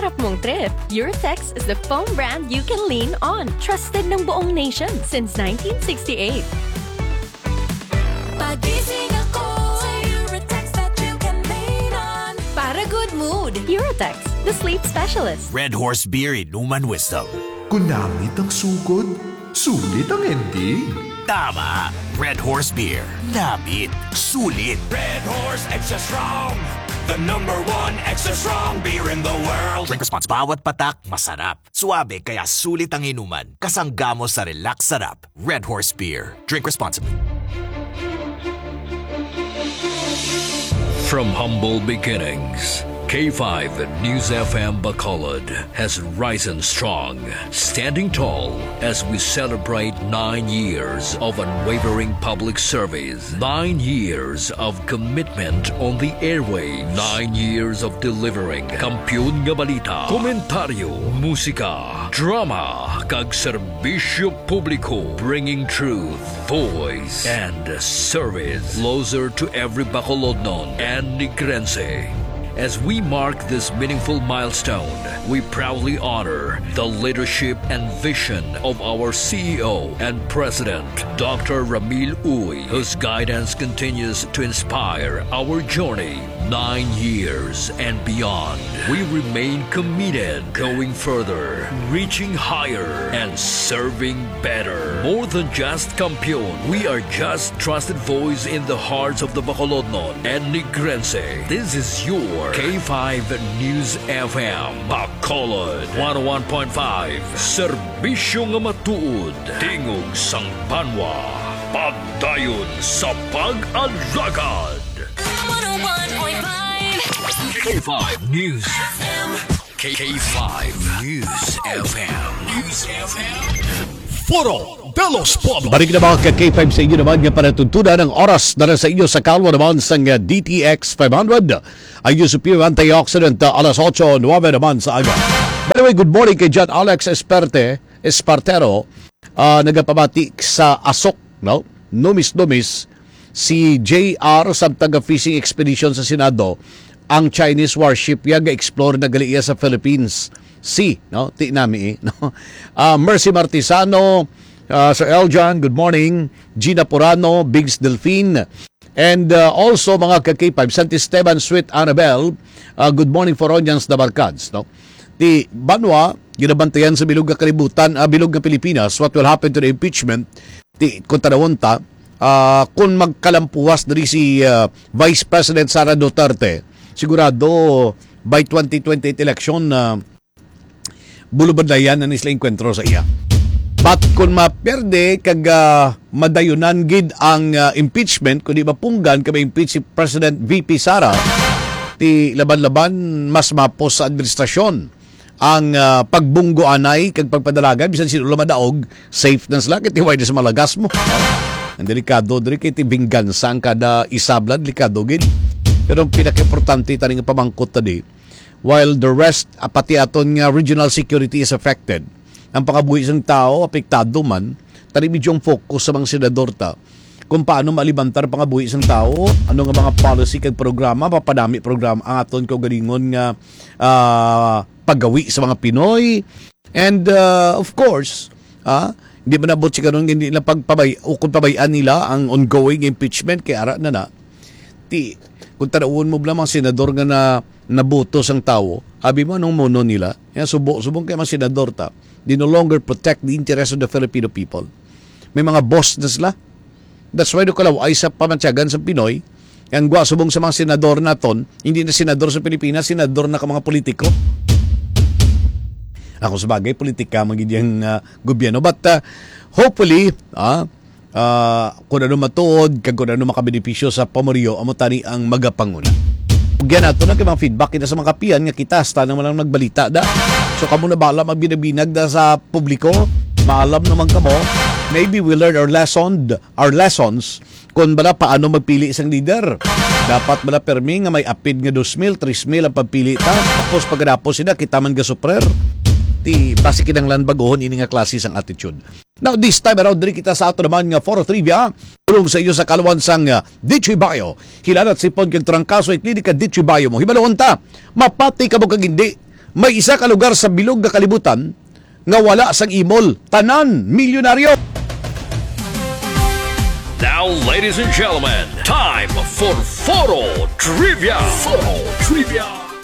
pangarap mong trip, Eurotex is the foam brand you can lean on. Trusted ng buong nation since 1968. Pagising ako sa Eurotex that you can lean on. Para good mood, Eurotex, the sleep specialist. Red Horse Beer Inuman Wisdom. Kunamit ang sugod, sulit ang ending. Tama! Red Horse Beer. Namit. Sulit. Red Horse Extra Strong, the #1 extra strong beer in the world. Drink response. Bawat patak, masarap. Suabe, kaya sulit ang inuman. Kasangga mo sa relax sarap. Red Horse Beer. Drink responsibly. From humble beginnings, K5 News FM Bacolod has risen strong, standing tall as we celebrate 9 years of unwavering public service, 9 years of commitment on the airwaves, 9 years of delivering kampiyon nga balita, komentaryo, musika, drama, kag serbisyo publiko, bringing truth, voice, and service closer to every Bacolodnon and Negrense. As we mark this meaningful milestone, we proudly honor the leadership and vision of our CEO and President, Dr. Ramil Uy, whose guidance continues to inspire our journey 9 years and beyond. We remain committed, going further, reaching higher, and serving better. More than just kampiyon, we are just trusted voice in the hearts of the Bacolodnon and Negrense. This is your K5 News FM Bacolod 101.5. Serbisyo nga matuod, tingog sang banwa, pagdayon sa pag-alagad. 101.5 K5 News FM. K5 News FM. News FM. Foro de los Pueblos. Balik na mga ka-K5 sa inyo naman nga panatuntunan ng oras na sa inyo sa kalwa naman sa DTX 500. Ang Superior Antioxidant alas 8:09 naman sa aga. By the way, good morning kay John Alex Espartero. Nagapamati sa Asok, no? Numis si JR sa taga-fishing expedition sa Senado. Ang Chinese warship yang ga-explore na gali sa Philippines Sea, no? Ti nami no? Mercy Martisano, Sir Eljan, good morning. Gina Purano, Biggs Delphine, and also mga ka-K5, Sant Esteban, Sweet Annabel, good morning for audience na Barkads, no? Ti Banwa, ginabantayan sa bilog nga kalibutan, bilog nga Pilipinas, what will happen to the impeachment, ti kung tanawon ta, kung magkalampuwas dari si Vice President Sara Duterte, sigurado by 2028 election, bulubadlayan na nisla enkwentro sa iya. But kung maperde kag madayunan gid ang impeachment, kung di mapunggan kami impeach si President VP Sara, ti laban-laban mas mapos sa administrasyon ang pagbunggo anay kag pagpadalagan bisan sino madaog safe na sila kay tiway sa malagas mo. Ang delikado diri kay ti binggansa ang kada isablad, delikado gid. Pero ang pinaka-importante tani nga pamangkot tadi, while the rest, pati aton nga regional security is affected, ang pangabuhi ng tao, apektado man, tani medyong focus sa mga senador ta, kung paano malibantar pangabuhi ng tao, ano nga mga policy kag programa, papadami programa ang aton kaugalingon nga paggawi sa mga Pinoy, and of course, hindi ba nabot si karon hindi na pagpabay o kung pabayaan nila ang ongoing impeachment kay ara na kung tanawon mo lang mga senador nga nabuto sang tao, abi mo anong mono nila, subong kay mga senador ta, they no longer protect the interest of the Filipino people. May mga boss na sila. That's why kalaw ay sa pamansyagan sa Pinoy, ang subong sa mga senador naton, hindi na senador sa Pilipinas, senador na ka mga politiko. Ako sa bagay, politika magiging gobyerno. But hopefully, kung ano matuod, kung ano makabenepisyo sa pamoryo, amo tani ang magapanguna. Ugyan nato na kay mga feedback kita sa mga kapian nga kita hasta naman lang nagbalita da. So kamo na bala magbinabinag da sa publiko, maalam naman kamo. Maybe we learn our lessons kung bala paano magpili isang leader. Dapat bala permi nga may apid nga 2,000, 3,000 ang pagpili ta. Tapos pagkatapos sila kita man ga suprer. Ti basi kinanglan bagohon ini nga klase sang attitude. Now this time around diri kita sa ato naman nga Foro Trivia. Tulong sa iyo sa kalwan sang Ditchy Bayo. Hilanat si Pon kang trangkaso at klinika Ditchy Bayo mo. Hibalon ta. Mapati ka mo kag hindi. may isa ka lugar sa bilog nga kalibutan nga wala sang imol, tanan milyonaryo. Now, ladies and gentlemen, time for Foro Trivia. Foro Trivia.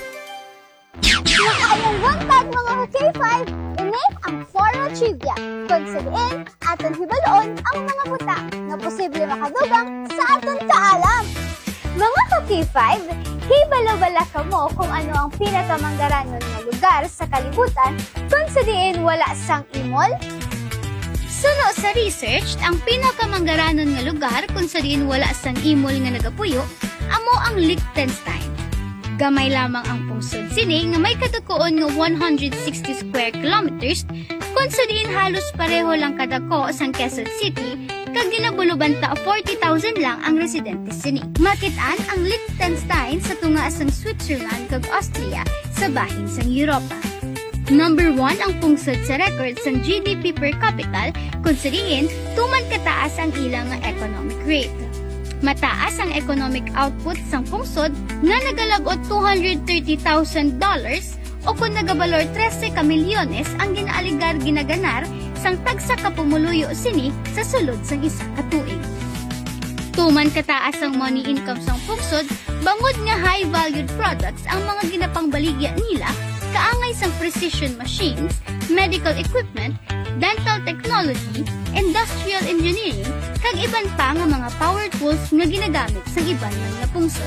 Nakaalang buntag mga K5, ini ang Foro Trivia. Kung saliin, aton hibaloon ang mga buta na posible makadugang sa aton kaalam. Mga ka-K5, hibalo-bala ka mo kung ano ang pinakamanggaranon na lugar sa kalibutan kung saliin wala sang imol? Suno sa research, ang pinakamanggaranon nga lugar kung sadiin wala sang imol nga nagapuyo, amo ang Liechtenstein. Gamay lamang ang pungsod sini nga may kadakoon nga 160 square kilometers kung sadiin halos pareho lang kadako sang Quezon City kag ginabuluban ta 40,000 lang ang residente sini. Makitaan ang Liechtenstein sa tunga sang Switzerland kag Austria sa bahin sang Europa. Number 1 ang pungsod sa record sang GDP per capita kung sadiin tuman kataas ang ilang nga economic rate. Mataas ang economic output sang pungsod nga nagalabot $230,000 o kung nagabalor 13 ka milyones ang ginaaligar ginaganar sang tagsa ka pumuluyo sini sa sulod sang isa ka tuig. Tuman kataas ang money income sang pungsod, bangod nga high-valued products ang mga ginapangbaligya nila kaangay sang precision machines, medical equipment, dental technology, industrial engineering, kag iban pa nga mga power tools nga ginagamit sa iban nga pungsod.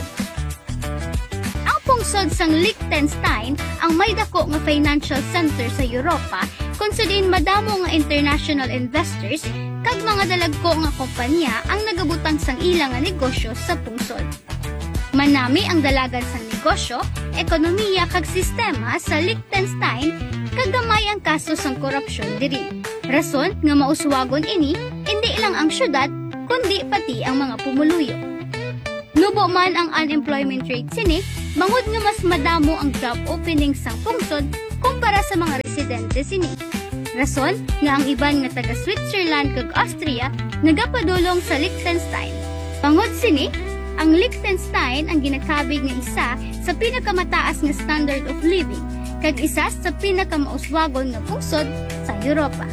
Ang pungsod sang Liechtenstein ang may dako nga financial center sa Europa kung sadiin madamo nga international investors kag mga dalagko nga kompanya ang nagabutang sang ilang nga negosyo sa pungsod. Manami ang dalagan sang negosyo, ekonomiya kag sistema sa Liechtenstein kag gamay ang kaso sang korupsyon diri. Rason nga mauswagon ini hindi lang ang syudad kundi pati ang mga pumuluyo. Nubo man ang unemployment rate sini, bangod nga mas madamo ang job openings sang pungsod kumpara sa mga residente sini. Rason nga ang iban nga taga Switzerland kag Austria nagapadulong sa Liechtenstein. Bangod sini, ang Liechtenstein ang ginakabig nga isa sa pinakamataas nga standard of living kag isa sa pinakamauswagon nga pungsod sa Europa.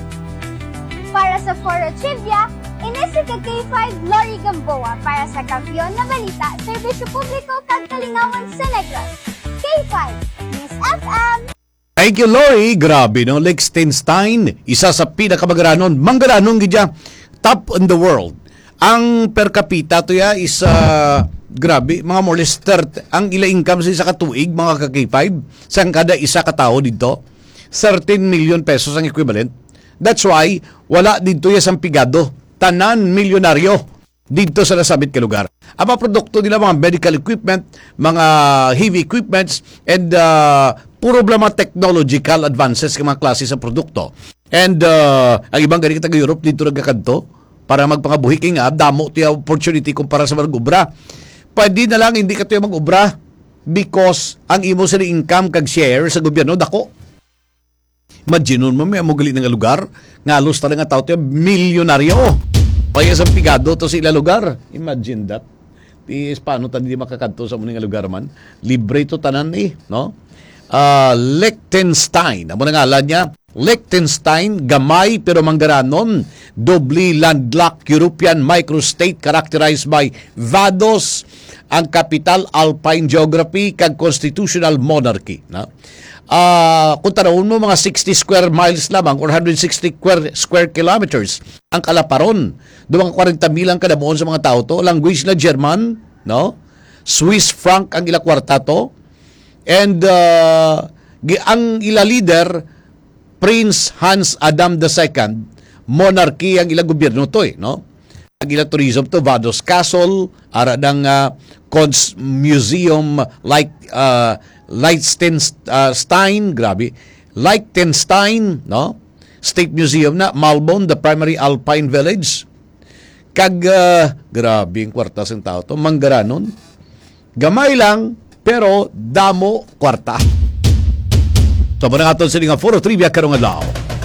Para sa Foro Trivia, inisip ka K5 Lori Gamboa para sa Kampiyon na Balita, Serbisyo Publiko kag Kalingawan sa Negros. K5 News FM. Thank you, Lori. Grabe, no? Liechtenstein, isa sa pinakamagaranon. Manggaranong gidya, top in the world. Ang per capita to ya is grabe, mga more or less 30. Ang ila income sa isa katuig, mga ka-K5, sa kada isa katao dito, 13 million pesos ang equivalent. That's why, wala dito ya sang pigado. Tanan milyonaryo dito sa nasabit ka lugar. Ang mga produkto nila, mga medical equipment, mga heavy equipments, and puro mga technological advances ng mga klase sa produkto. And ang ibang galing taga-Europe dito nagkakanto para magpangabuhi king damo tiya opportunity kumpara sa mag-ubra. Pwede na lang hindi ka tiya mag-ubra because ang imo sa income kag share sa gobyerno dako. Imagine mo may amugali ng lugar nga alos talaga tao tiya milyonaryo. Kaya sa pigado to sa ila lugar. Imagine that. Is paano ta hindi makakanto sa muning lugar man? Libre to tanan no? Liechtenstein. Amo na ngalan niya. Liechtenstein, gamay pero manggaranon, doubly landlocked European microstate characterized by VADOS, ang capital, alpine geography, kag constitutional monarchy. Na? Kung tanawin mo, mga 60 square miles lamang or 160 square kilometers ang kalaparon. Doon 40 milang kadamuon sa mga tao to. Language na German, no? Swiss franc ang ila kwarta to. And ang ila leader, Prince Hans Adam II, monarchy ang ilang gobyerno to no? Ang ilang tourism to, Vados Castle, ara ng Conch Museum, like Liechtenstein, grabe, Liechtenstein, no? State Museum na, Malbon, the primary alpine village. Kag, grabe yung kwarta ng tao to, manggaranon. Gamay lang, pero damo kwarta. So, muna nga ito sa nga Foro Trivia karong adlaw.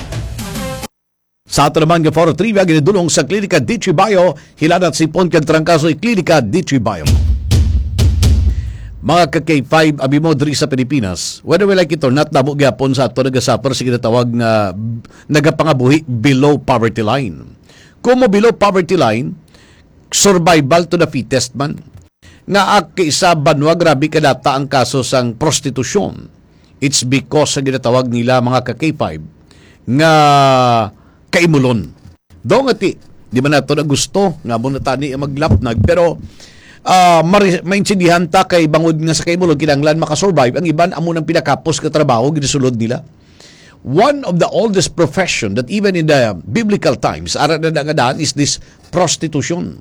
Sa ato naman nga Foro Trivia, ginidulong sa Klinika Dichi Bio, hilanat si Pon kag trangkaso Klinika Dichi Bio. mga ka-K5 abi mo diri sa Pilipinas, whether we like it or not, namo gyapon sa ato nagasuffer sa ginatawag nga nagapangabuhi below poverty line. Kung mo below poverty line, survival to the fittest man. Nga isa banwa grabe kadata ang kaso sang prostitusyon. It's because sa ginatawag nila mga ka-K5 nga kaimulon. Do nga ti, di ba nato na gusto nga mo natani maglapnag, pero maintindihan ta kay bangod nga sa kaimulon kinahanglan makasurvive. Ang iban amo nang pinakapos ka trabaho ginisulod nila. One of the oldest profession that even in the biblical times ara na nga is this prostitution.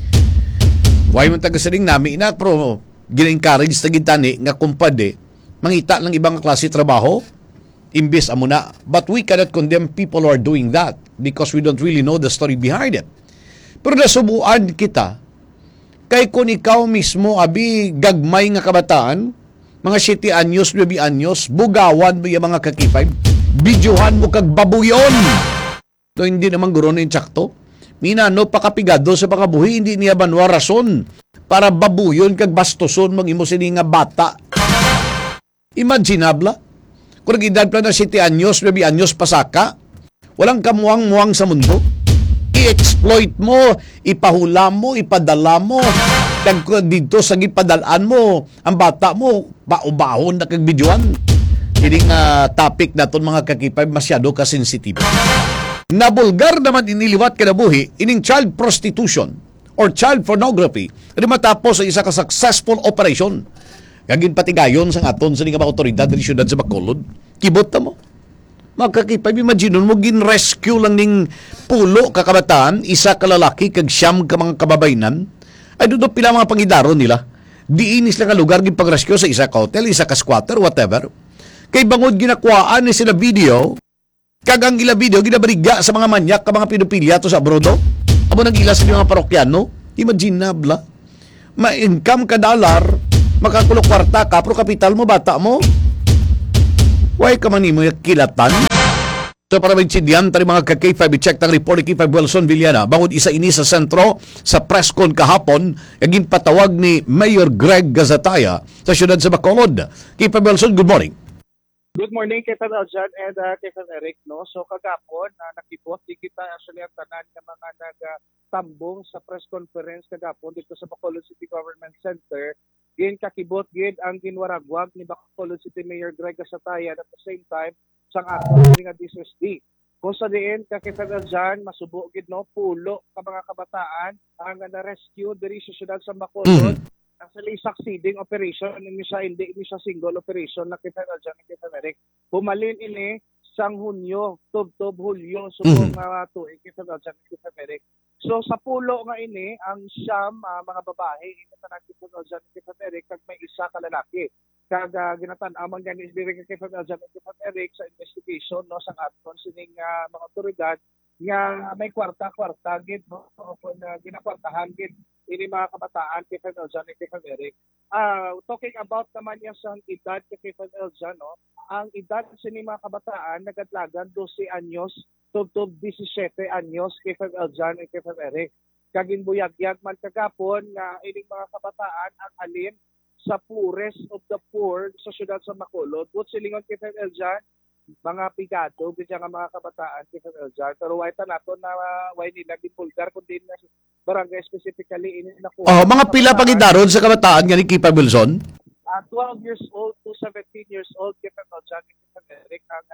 Why man tagasaling nami na pero gina-encourage ta gintani nga kumpade mangita lang ibang klase trabaho imbes amo na. But we cannot condemn people who are doing that because we don't really know the story behind it. Pero nasubuan kita kay kung ikaw mismo abi gagmay nga kabataan, mga 7 anyos, 9 anyos, bugawan mo yung mga kakipay, videohan mo kag babuyon. So hindi naman guro na yung tsakto. Minano pakapigado sa mga buhi, hindi niya banwa rason para babuyon kag bastoson mag imo sini nga bata. Imaginabla. Kung nag-edad pa na 7 anyos, 9 anyos pasaka, walang kamuang-muang sa mundo. I-exploit mo, ipahula mo, ipadala mo, dito sa gipadalaan mo, ang bata mo, baubahon na kag videoan. Hindi nga topic naton mga kakipay masyado ka-sensitive. Nabulgar naman iniliwat kinabuhi ining child prostitution or child pornography rin matapos sa isa ka successful operation. Gagin patigayon sa aton sa mga otoridad ng siyudad sa Bacolod. Kibot na mo. Magkakipay, imagine mo, gin-rescue lang ning pulo kakabataan, isa kalalaki, kag siyam ka mga kababaynan. Ay, doon pila mga pangidaron nila. Diinis lang ang lugar, gin-pag-rescue sa isa ka hotel, isa ka squatter, whatever. Kay bangod ginakuhaan ni sila video, kagang ila video, ginabariga sa mga manyak, ka mga pedophilia to sa abroad. Amo nang ila sa mga parokyano, imaginable. Ma-income ka dollar, makakulong kwarta ka, pero kapital mo, bata mo. Why ka man mo kilatan? So para maintindihan tayo mga ka-K5, i-check tang report ni K5 Wilson Villana. Bangod isa ini sa sentro sa presscon kahapon, naging patawag ni Mayor Greg Gazataya sa siyudad sa Bacolod. K5 Wilson, good morning. Good morning, Kevin Aljan and Kevin Eric. No? So kagapon, nakipot, di kita actually ang tanan ng mga nagtambong sa press conference kagapon dito sa Bacolod City Government Center. Gin kakibot gid ang ginwaragwag ni Bacolod City Mayor Greg Gazataya at the same time sang ato nga DSSD. Kung sa diin kakita dyan, masubo gid no pulo ka mga kabataan ang na-rescue diri sa syudad sa Bacolod. Actually succeeding operation hindi siya single operation nakita dyan nakita Eric. Pumalin ini sang Hunyo, Tub Hulyo subong tuig kita dyan nakita Eric. So sa pulo nga ini ang siyam mga babae ina tanang kita dyan kita Eric kag may isa ka lalaki. Kag ginatan-amang ganis diri kay Djan kita Eric sa investigation no sang aton sining mga otoridad nga may kwarta gid no kung ginakwartahan gid ini mga kabataan kay Djan kita Eric. Talking about naman yung sa edad kay Djan no, ang edad sini mga kabataan nagadlagan 12 anyos tub 17 anyos kay Djan at kay Eric. Kagin buyag-yag man kagapon nga ining mga kabataan ang alin sa poorest of the poor sa syudad sa Bacolod. But silingon kay Djan, mga pigado, bitya nga mga kabataan kay Djan. Pero why ta nato na why nila gipulgar kundi na barangay specifically ini nakuha. Oh, mga pila pagidaron sa kabataan nga ni Kipa Wilson? 12 years old to 17 years old kay Djan kay Eric ang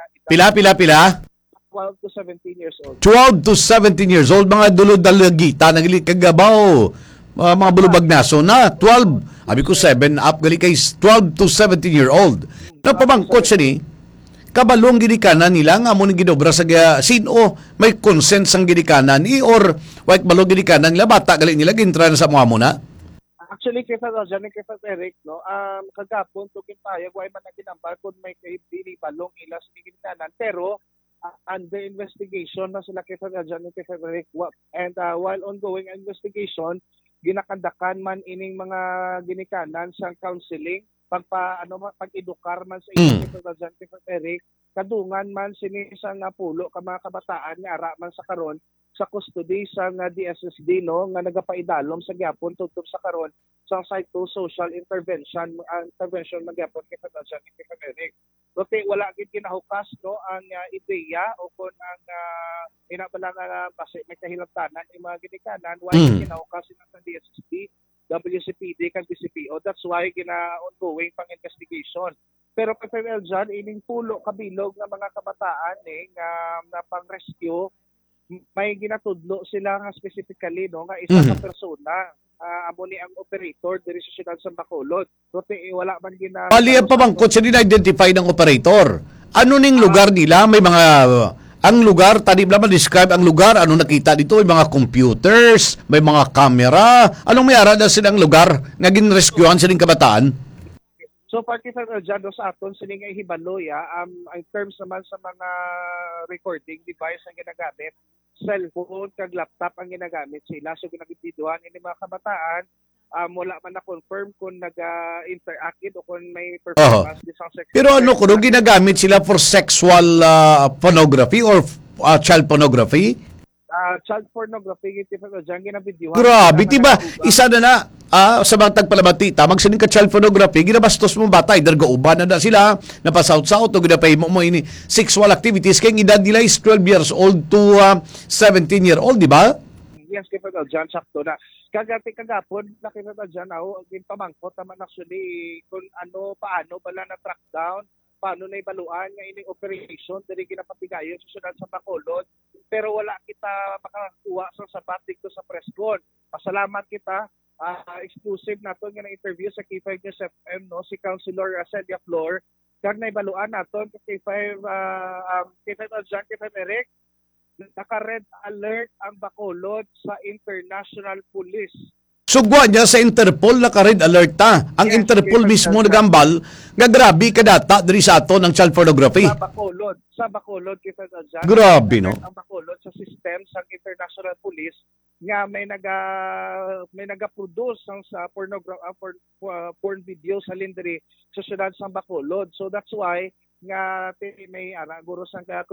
Pila? 12 to 17 years old. 12 to 17 years old, mga dulod-dalagita, nagilit kagabaw, mga bulubag naso na, 12, abi ko 7 up, gali kay 12 to 17-year-old. Napabangkot siya ni, kabalong ginikanan nila, nga mo nang ginobra sa sino, may consent sang ginikanan ni, or white balong ginikanan nila, bata gali nila, gintra na sa mga muna. Actually, kaya dyan, kaya Eric, no, kagapon, tukin tayo, why man na ginambal, kung may kaibili balong ilas ginikanan, pero, under investigation na sila kay Djan and kay Eric. And while ongoing investigation, ginakandakan man ining mga ginikanan sa counseling, pag-edukar man sa inyo kay Djan kay Eric, kadungan man sini sa nga pulo ka mga kabataan nga ara man sa karon sa custody sa nga DSSD no nga nagapaidalom sa gyapon tungtod sa karon sa psychosocial intervention magyapon kay Federal Judge kay Eric. Okay, wala gid ginahukas no ang ideya o kun ang inabala nga base may kahilabtanan yung mga ginikanan why ginahukas sa DSSD, WCPD kag DCPO. That's why gina-ongoing pang-investigation. Pero Federal Judge, ining pulo kabilog nga mga kabataan nga na pang-rescue, may ginatudlo sila nga specifically no nga isa ka persona amo ni ang operator diri sa siyudad sa Bacolod. Rote wala man gina Paliyan pa bang kung sino na-identify ng operator? Ano ning lugar nila? May mga ang lugar, tadi ba describe ang lugar? Ano nakita dito? May mga computers, may mga camera. Anong may ara na silang lugar nga ginrescuehan silang kabataan? So, particular dyan sa aton, sining nga ihibaloy, ang terms naman sa mga recording device ang ginagamit, cellphone kag laptop ang ginagamit sila. So, ginagitiduhan ini mga kabataan, wala man na-confirm kung nag-interact o kung may performance. Pero ano, kung ginagamit sila for sexual pornography or child pornography? Child pornography, dyan ginabidyohan. Grabe, diba? Isa na sa mga tagpalabati, tamang sining ka child pornography, ginabastos mo bata, either gauban na sila, napasaut-saut, o ginapahimo mo ini sexual activities, kaya edad nila is 12 years old to 17-year-old, di ba? Yes, kaya dyan, sakto na. Kagapon, nakita dyan, pamangkot naman actually, kung paano bala na-track down, paano na ibaluan nga ining operation, dili ginapatigayon sa syudad sa Bacolod, pero wala kita makakuha sa sapat dito sa press con. Pasalamat kita, exclusive naton nga na-interview sa K5 News FM no si Councilor Celia Flor kag naibaluan naton kay K5 K5 Eric, naka-red alert ang Bacolod sa International Police. Sugwa niya sa Interpol naka-red alert ta. Ang Interpol mismo nagambal nga grabe ka data diri sa aton ng child pornography. Sa Bacolod kita dyan. Grabe no. Ang Bacolod sa system sa International Police nga may naga-produce sa porn videos halin diri sa syudad sa Bacolod. So that's why nga may guro sang